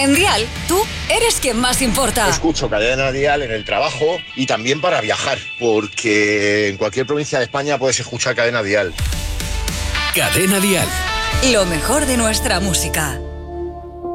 En Dial, tú eres quien más importa. Escucho Cadena Dial en el trabajo y también para viajar, porque en cualquier provincia de España puedes escuchar Cadena Dial. Cadena Dial. Lo mejor de nuestra música.